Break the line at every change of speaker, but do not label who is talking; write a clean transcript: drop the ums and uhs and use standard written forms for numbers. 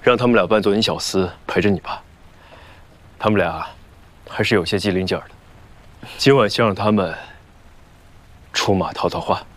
让他们俩扮作你小厮陪着你吧。他们俩还是有些机灵劲儿的。今晚先让他们出马套套话。